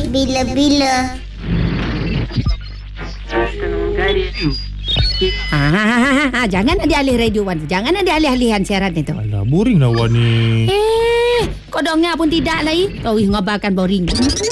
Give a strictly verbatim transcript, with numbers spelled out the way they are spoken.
bila-bila. Ha, ha, ha, ha, ha. Jangan ada alih radio Wan. Jangan ada alih-alihan siaran itu. Alah, boring lah Wan ni. Eh, kau dengar pun tidak lagi. Kau ngabarkan boring.